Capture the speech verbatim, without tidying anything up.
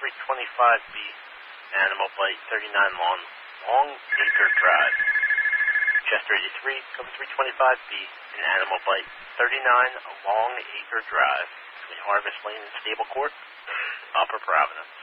three twenty-five B, Animal Bite, thirty-nine Long, Long Acre Drive. Chester eighty-three, cover three twenty-five B, and Animal Bite, thirty-nine Long Acre Drive, between Harvest Lane and Stable Court, Upper Providence.